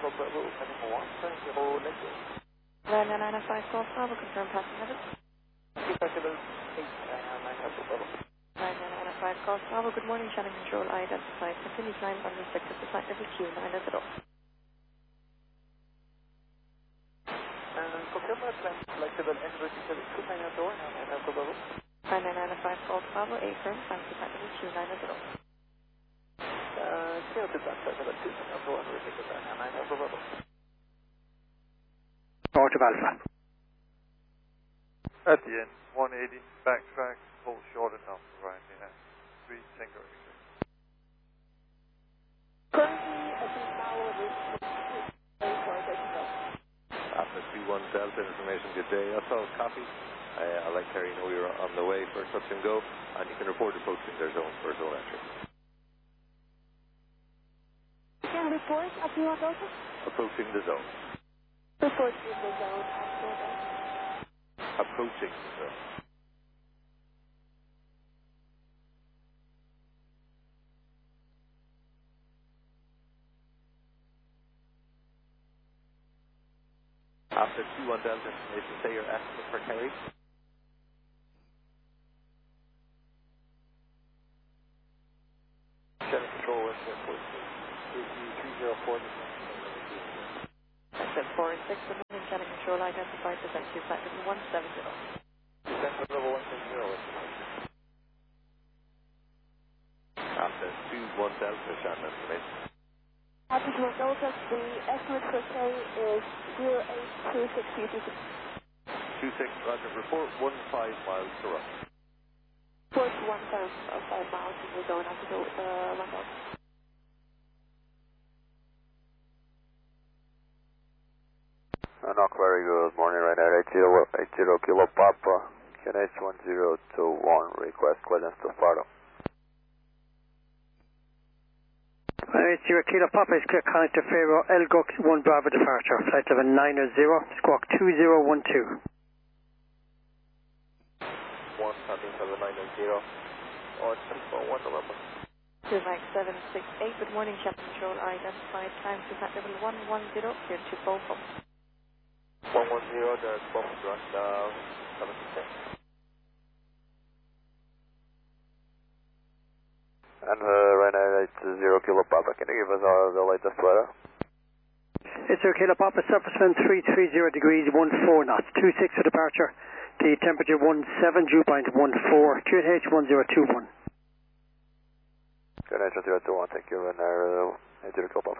Ryanair 905 Golf Bravo, confirm passing level. Ryanair 905 Golf Bravo, good morning, channel control, I identified. Continue climb on respect to flight level Q9 as it up. Ryanair 905 Golf Bravo, A firm, climb to flight level Q9 as it up. North of Alpha. At the end, 180, backtrack, hold short enough, right here. 3 Tango X-ray. After 31 Delta, information, good day. That's all, copy. I'd like to let you know you're on the way for touch and go, and you can report approaching their zone for zone entry. Can report at New Delta? Approaching the zone. Approaching the zone. Approaching the zone. After 21 Delta information, say your estimate for Kerry. Channel control, West Airport, 304. Access 4 and 6, good morning, channel control, identified, present to flight level 170. Descent level 170. After 21 Delta, channel information. After 21 Delta, the estimate for Kerry is 0826. 26, Roger, report 15 miles to run. Report 1,5 miles in the zone after the 1,000. Knock, very good morning, right now, 80 Kilo Papa, QNH 1021, request clearance to Sparta. 80 Kilo Papa is clear, connect to Faro, Elgok 1 Bravo departure, flight level 900, squawk 2012. 1, passing level 900, or 1 November. 2 Mike 768, good morning, channel control, identified, climb to flight level 110, clear to Beaufort. 110, there's Beaufort, direct 766. And right now, 80 Kilo Papa, can you give us the latest weather? 80 Kilo Papa, surface wind 330 degrees, 14 knots, 26 for departure, the temperature 17, dew point 14, QNH 1021. QNH 1021, thank you, and 80 Kilo Papa.